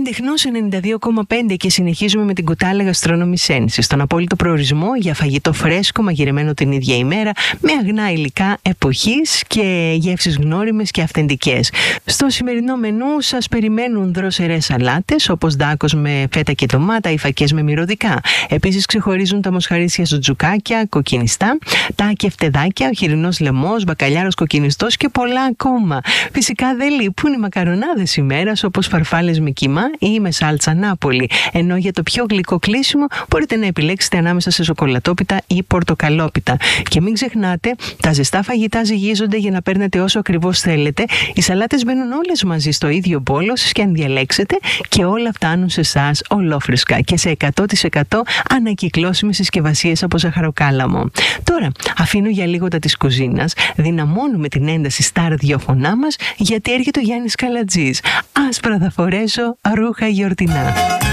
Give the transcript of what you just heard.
Τεχνός 92,5 και συνεχίζουμε με την κουτάλα γαστρόνομη Σένση. Στον απόλυτο προορισμό για φαγητό φρέσκο, μαγειρεμένο την ίδια ημέρα, με αγνά υλικά εποχής και γεύσεις γνώριμες και αυθεντικές. Στο σημερινό μενού σας περιμένουν δροσερές σαλάτες, όπως ντάκος με φέτα και ντομάτα ή φακές με μυρωδικά. Επίσης ξεχωρίζουν τα μοσχαρίσια ζουτζουκάκια, κοκκινιστά, τα κεφτεδάκια, ο χοιρινός λαιμός, μπακαλιάρος κοκκινιστός και πολλά ακόμα. Φυσικά δεν λείπουν οι μακαρονάδες ημέρας, όπως φαρφάλες με κιμά ή με σάλτσα Νάπολη. Ενώ για το πιο γλυκό κλείσιμο μπορείτε να επιλέξετε ανάμεσα σε σοκολατόπιτα ή πορτοκαλόπιτα. Και μην ξεχνάτε, τα ζεστά φαγητά ζυγίζονται για να παίρνετε όσο ακριβώς θέλετε. Οι σαλάτες μπαίνουν όλες μαζί στο ίδιο μπόλο και αν διαλέξετε και όλα φτάνουν σε εσάς ολόφρεσκα και σε 100% ανακυκλώσιμες συσκευασίες από ζαχαροκάλαμο. Τώρα αφήνω για λίγο τα της κουζίνας, δυναμώνουμε την ένταση στα ραδιόφωνά μας γιατί έρχεται ο Γιάννης Καλατζής. Άσπρα θα φορέσω ρούχα γιορτινά.